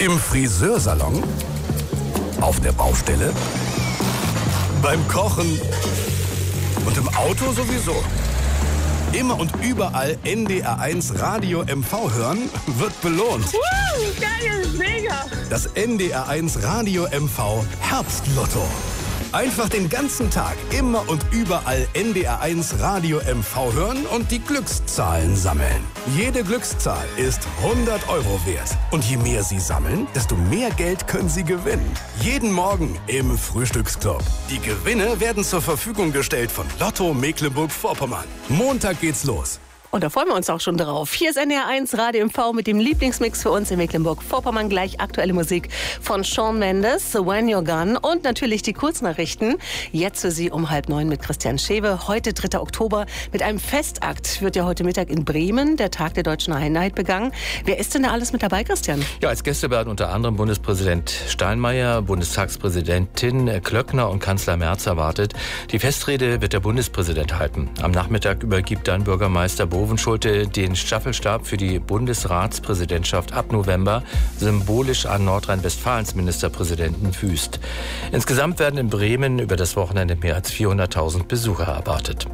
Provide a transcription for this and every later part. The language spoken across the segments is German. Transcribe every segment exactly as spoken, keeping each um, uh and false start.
Im Friseursalon? Auf der Baustelle? Beim Kochen? Und im Auto sowieso? Immer und überall N D R eins Radio M V hören wird belohnt. Uh, geil, mega! Das N D R eins Radio M V Herbstlotto. Einfach den ganzen Tag, immer und überall N D R eins Radio M V hören und die Glückszahlen sammeln. Jede Glückszahl ist hundert Euro wert. Und je mehr Sie sammeln, desto mehr Geld können Sie gewinnen. Jeden Morgen im Frühstücksclub. Die Gewinne werden zur Verfügung gestellt von Lotto Mecklenburg-Vorpommern. Montag geht's los. Und da freuen wir uns auch schon drauf. Hier ist N D R eins Radio M V mit dem Lieblingsmix für uns in Mecklenburg-Vorpommern. Gleich aktuelle Musik von Shawn Mendes, When You're Gone und natürlich die Kurznachrichten. Jetzt für Sie um halb neun mit Christian Schewe. Heute, dritter Oktober, mit einem Festakt wird ja heute Mittag in Bremen der Tag der Deutschen Einheit begangen. Wer ist denn da alles mit dabei, Christian? Ja, als Gäste werden unter anderem Bundespräsident Steinmeier, Bundestagspräsidentin Klöckner und Kanzler Merz erwartet. Die Festrede wird der Bundespräsident halten. Am Nachmittag übergibt dann Bürgermeister Bovenschulte den Staffelstab für die Bundesratspräsidentschaft ab November symbolisch an Nordrhein-Westfalens Ministerpräsidenten Wüst. Insgesamt werden in Bremen über das Wochenende mehr als vierhunderttausend Besucher erwartet.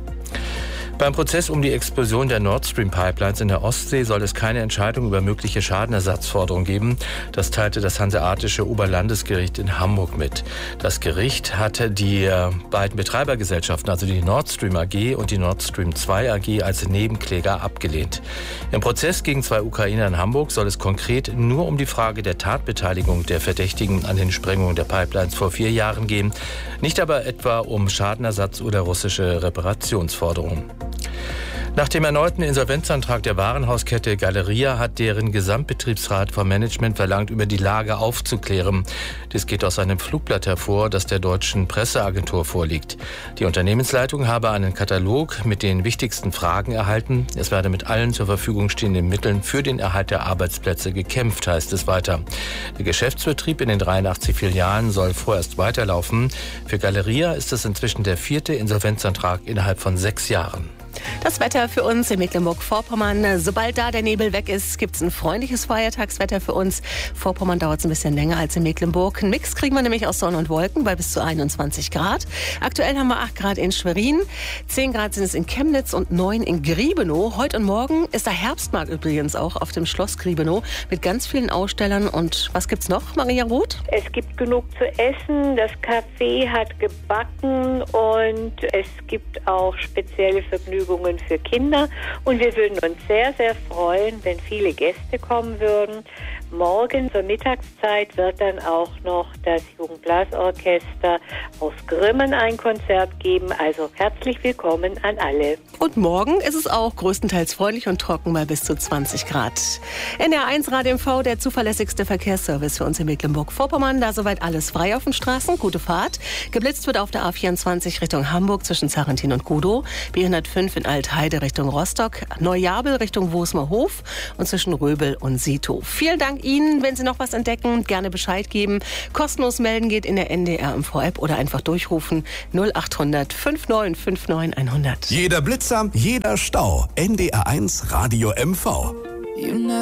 Beim Prozess um die Explosion der Nord Stream Pipelines in der Ostsee soll es keine Entscheidung über mögliche Schadenersatzforderungen geben. Das teilte das Hanseatische Oberlandesgericht in Hamburg mit. Das Gericht hatte die äh, beiden Betreibergesellschaften, also die Nord Stream A G und die Nord Stream zwei A G, als Nebenkläger abgelehnt. Im Prozess gegen zwei Ukrainer in Hamburg soll es konkret nur um die Frage der Tatbeteiligung der Verdächtigen an den Sprengungen der Pipelines vor vier Jahren gehen, nicht aber etwa um Schadenersatz oder russische Reparationsforderungen. Nach dem erneuten Insolvenzantrag der Warenhauskette Galeria hat deren Gesamtbetriebsrat vom Management verlangt, über die Lage aufzuklären. Dies geht aus einem Flugblatt hervor, das der deutschen Presseagentur vorliegt. Die Unternehmensleitung habe einen Katalog mit den wichtigsten Fragen erhalten. Es werde mit allen zur Verfügung stehenden Mitteln für den Erhalt der Arbeitsplätze gekämpft, heißt es weiter. Der Geschäftsbetrieb in den dreiundachtzig Filialen soll vorerst weiterlaufen. Für Galeria ist es inzwischen der vierte Insolvenzantrag innerhalb von sechs Jahren. Das Wetter für uns in Mecklenburg-Vorpommern. Sobald da der Nebel weg ist, gibt es ein freundliches Feiertagswetter für uns. Vorpommern dauert es ein bisschen länger als in Mecklenburg. Einen Mix kriegen wir nämlich aus Sonne und Wolken bei bis zu einundzwanzig Grad. Aktuell haben wir acht Grad in Schwerin, zehn Grad sind es in Chemnitz und neun in Griebenow. Heute und morgen ist der Herbstmarkt übrigens auch auf dem Schloss Griebenow mit ganz vielen Ausstellern. Und was gibt's noch, Maria Roth? Es gibt genug zu essen, das Café hat gebacken und es gibt auch spezielle Vergnügungen für Kinder. Und wir würden uns sehr, sehr freuen, wenn viele Gäste kommen würden. Morgen zur Mittagszeit wird dann auch noch das Jugendblasorchester aus Grimmen ein Konzert geben. Also herzlich willkommen an alle. Und morgen ist es auch größtenteils freundlich und trocken bei bis zu zwanzig Grad. N D R eins Radio M V, der zuverlässigste Verkehrsservice für uns in Mecklenburg-Vorpommern. Da soweit alles frei auf den Straßen. Gute Fahrt. Geblitzt wird auf der A vierundzwanzig Richtung Hamburg zwischen Zarrentin und Gudow. B hundertfünf in Altheide Richtung Rostock. Neujabel Richtung Wosmerhof und zwischen Röbel und Sito. Vielen Dank Ihnen. Wenn Sie noch was entdecken, gerne Bescheid geben. Kostenlos melden geht in der N D R M V-App oder einfach durchrufen null acht hundert neunundfünfzig neunundfünfzig hundert. Jeder Blitzer, jeder Stau. N D R eins Radio M V.